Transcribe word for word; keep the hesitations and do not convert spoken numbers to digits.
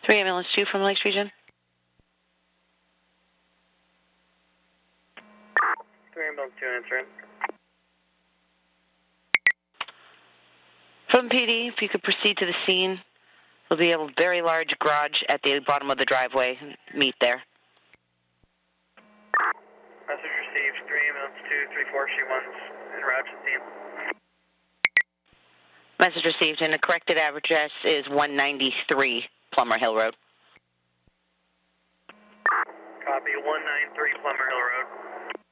three ambulance two from Lakes Region. three ambulance two answering. From P D, if you could proceed to the scene, there'll be a very large garage at the bottom of the driveway. Meet there. Message received, three ambulance two, three four, she one's en route to scene. Message received, and the corrected address is one ninety-three Plummer Hill Road. Copy, one ninety.